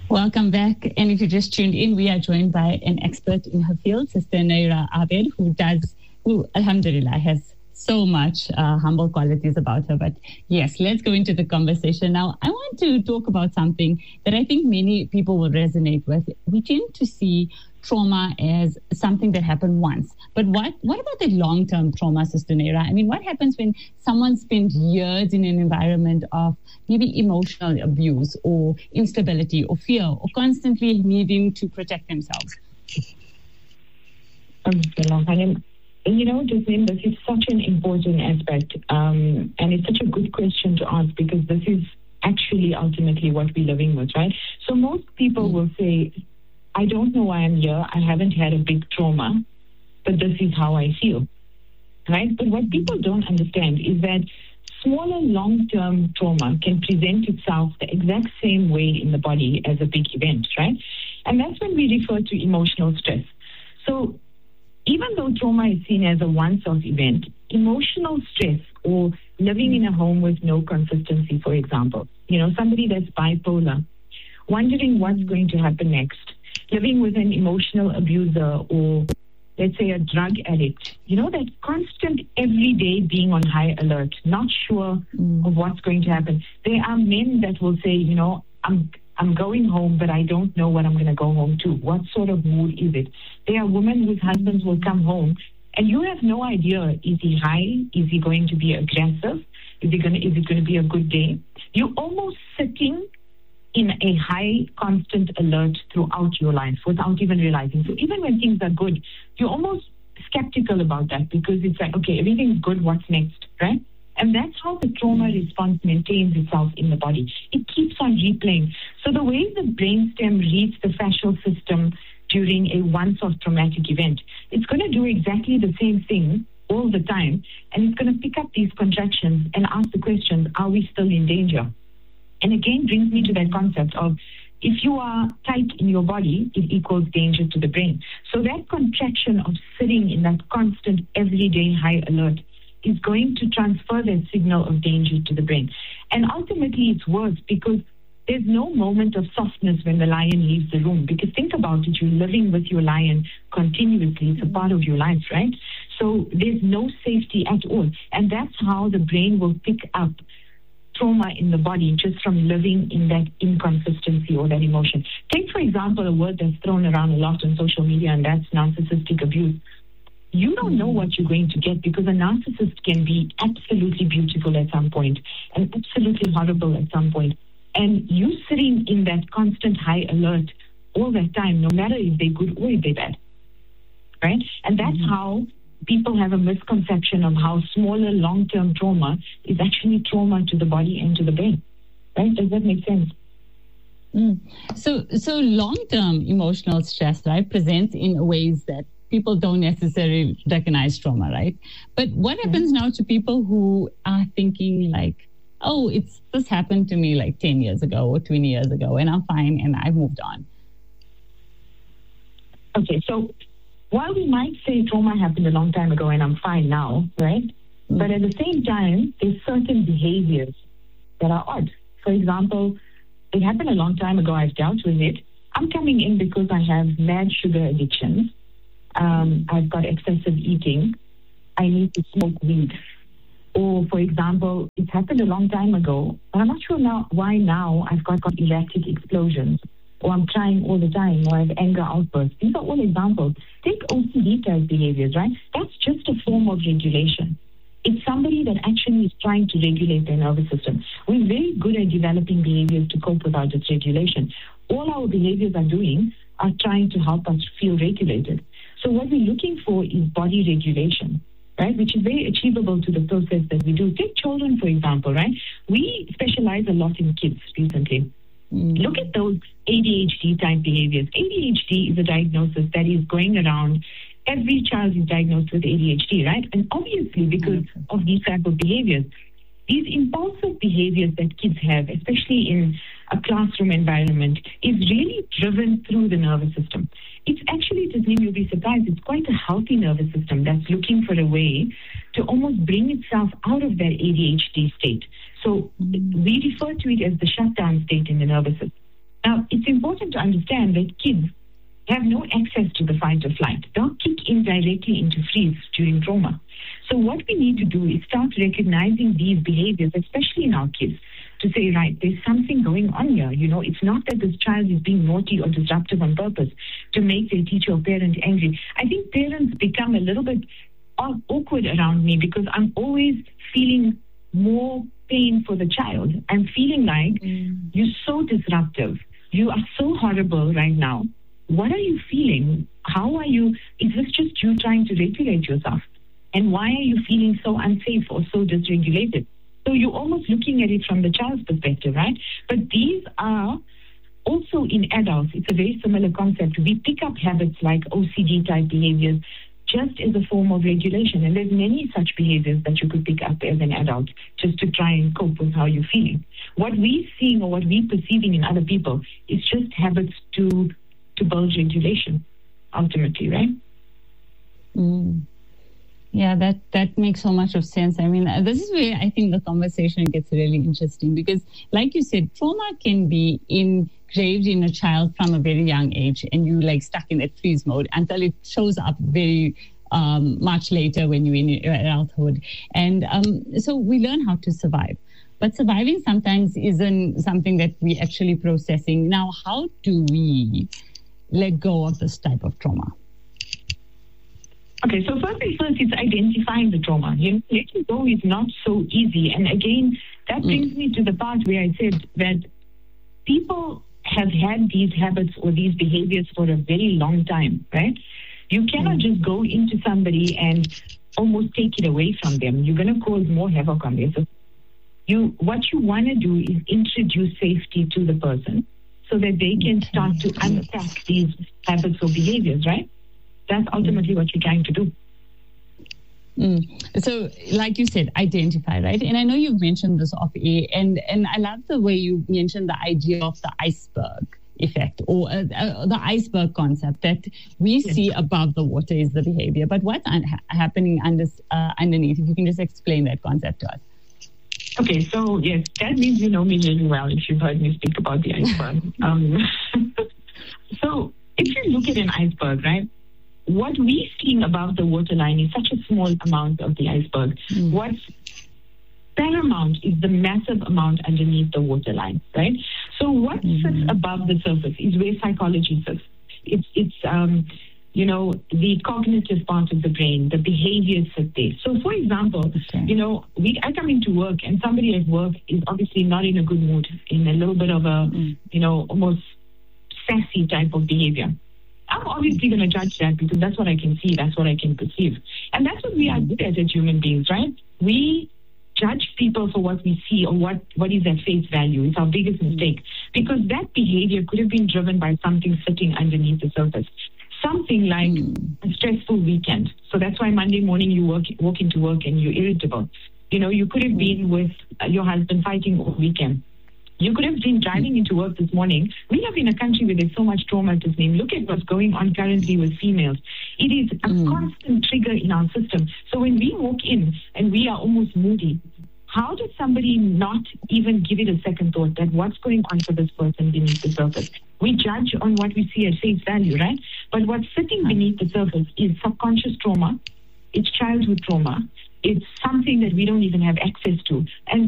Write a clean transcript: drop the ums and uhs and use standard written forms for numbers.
Welcome back. And if you just tuned in, we are joined by an expert in her field, Sister Naira Abed, who, alhamdulillah, has so much humble qualities about her. But yes, let's go into the conversation. Now, I want to talk about something that I think many people will resonate with. We tend to see trauma as something that happened once. But what about the long-term trauma, Sister Naira? I mean, what happens when someone spends years in an environment of maybe emotional abuse or instability or fear or constantly needing to protect themselves? Jasmine, this is such an important aspect, and it's such a good question to ask because this is actually ultimately what we're living with, right? So most people will say, I don't know why I'm here. I haven't had a big trauma, but this is how I feel, right? But what people don't understand is that smaller long-term trauma can present itself the exact same way in the body as a big event, right? And that's when we refer to emotional stress. So even though trauma is seen as a once-off event, emotional stress or living in a home with no consistency, for example, somebody that's bipolar, wondering what's going to happen next, living with an emotional abuser or, let's say, a drug addict, that constant everyday being on high alert, not sure of what's going to happen. There are men that will say, I'm going home, but I don't know what I'm going to go home to. What sort of mood is it? There are women whose husbands will come home, and you have no idea, is he high? Is he going to be aggressive? Is it going to be a good day? You're almost sitting in a high, constant alert throughout your life without even realizing. So even when things are good, you're almost skeptical about that because it's like, okay, everything's good, what's next, right? And that's how the trauma response maintains itself in the body. It keeps on replaying. So the way the brainstem reads the fascial system during a once-off traumatic event, it's going to do exactly the same thing all the time, and it's going to pick up these contractions and ask the questions, are we still in danger? And again, brings me to that concept of if you are tight in your body, it equals danger to the brain. So that contraction of sitting in that constant everyday high alert is going to transfer that signal of danger to the brain. And ultimately, it's worse because there's no moment of softness when the lion leaves the room. Because think about it, you're living with your lion continuously. It's a part of your life, right? So there's no safety at all. And that's how the brain will pick up trauma in the body just from living in that inconsistency or that emotion. Take, for example, a word that's thrown around a lot on social media, and that's narcissistic abuse. You don't know what you're going to get because a narcissist can be absolutely beautiful at some point and absolutely horrible at some point. And you sitting in that constant high alert all that time, no matter if they're good or if they're bad, right? And that's how people have a misconception of how smaller long-term trauma is actually trauma to the body and to the brain, right? Does that make sense? So long-term emotional stress, right, presents in ways that people don't necessarily recognize trauma, right? But what happens now to people who are thinking like, oh, this happened to me like 10 years ago or 20 years ago and I'm fine and I've moved on? Okay, so while we might say trauma happened a long time ago and I'm fine now, right? But at the same time, there's certain behaviors that are odd. For example, it happened a long time ago, I've dealt with it. I'm coming in because I have mad sugar addictions. I've got excessive eating. I need to smoke weed. Or, for example, it happened a long time ago, but I'm not sure why now I've got erratic explosions. Or I'm crying all the time, or I have anger outbursts. These are all examples. Take OCD type behaviors, right? That's just a form of regulation. It's somebody that actually is trying to regulate their nervous system. We're very good at developing behaviors to cope with our dysregulation. All our behaviors are doing are trying to help us feel regulated. So what we're looking for is body regulation, right? Which is very achievable to the process that we do. Take children, for example, right? We specialize a lot in kids recently. Look at those ADHD type behaviors. ADHD is a diagnosis that is going around. Every child is diagnosed with ADHD, right? And obviously because of these type of behaviors, these impulsive behaviors that kids have, especially in a classroom environment, is really driven through the nervous system. It's actually, Tasneem, you'll be surprised, it's quite a healthy nervous system that's looking for a way to almost bring itself out of that ADHD state. So we refer to it as the shutdown state in the nervous system. Now, it's important to understand that kids have no access to the fight or flight. They'll kick in directly into freeze during trauma. So what we need to do is start recognizing these behaviors, especially in our kids, to say, right, there's something going on here. It's not that this child is being naughty or disruptive on purpose to make their teacher or parent angry. I think parents become a little bit awkward around me because I'm always feeling more pain for the child. I'm feeling like you're so disruptive. You are so horrible right now. What are you feeling? How are you? Is this just you trying to regulate yourself? And why are you feeling so unsafe or so dysregulated? So you're almost looking at it from the child's perspective, right? But these are also in adults. It's a very similar concept. We pick up habits like OCD type behaviors just as a form of regulation. And there's many such behaviors that you could pick up as an adult just to try and cope with how you're feeling. What we're seeing or what we're perceiving in other people is just habits to build regulation, ultimately, right? Yeah, that makes so much of sense. I mean, this is where I think the conversation gets really interesting because, like you said, trauma can be engraved in a child from a very young age, and you stuck in that freeze mode until it shows up very much later when you're in your adulthood. And so we learn how to survive. But surviving sometimes isn't something that we're actually processing. Now, how do we let go of this type of trauma? Okay, so first, it's identifying the trauma. Letting go is not so easy. And again, that brings me to the part where I said that people have had these habits or these behaviors for a very long time, right? You cannot just go into somebody and almost take it away from them. You're going to cause more havoc on this. What you want to do is introduce safety to the person so that they can start to unpack these habits or behaviors, right? That's ultimately what you're trying to do. So, like you said, identify, right? And I know you've mentioned this off air, and I love the way you mentioned the idea of the iceberg effect or the iceberg concept that we see above the water is the behavior. But what's happening underneath? If you can just explain that concept to us. Okay, so yes, that means you know me really well if you've heard me speak about the iceberg. So if you look at an iceberg, right, what we're seeing above the waterline is such a small amount of the iceberg. What's paramount is the massive amount underneath the waterline, right? So what sits above the surface is where psychology sits. It's the cognitive part of the brain, the behaviors sit there. So, for example, I come into work and somebody at work is obviously not in a good mood, in a little bit of a, almost sassy type of behavior. I'm obviously going to judge that because that's what I can see, that's what I can perceive. And that's what we are good at as human beings, right? We judge people for what we see or what is at face value. It's our biggest mistake because that behavior could have been driven by something sitting underneath the surface. Something like a stressful weekend. So that's why Monday morning you walk into work and you're irritable. You could have been with your husband fighting all weekend. You could have been driving into work this morning. We live in a country where there's so much trauma at this name. Look at what's going on currently with females. It is a constant trigger in our system. So when we walk in and we are almost moody, how does somebody not even give it a second thought that what's going on for this person beneath the surface? We judge on what we see at face value, right? But what's sitting beneath the surface is subconscious trauma. It's childhood trauma. It's something that we don't even have access to. And